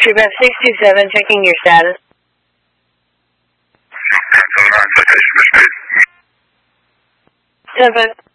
TrueBev 627, checking your status. 1079, citation is paid. 10-5.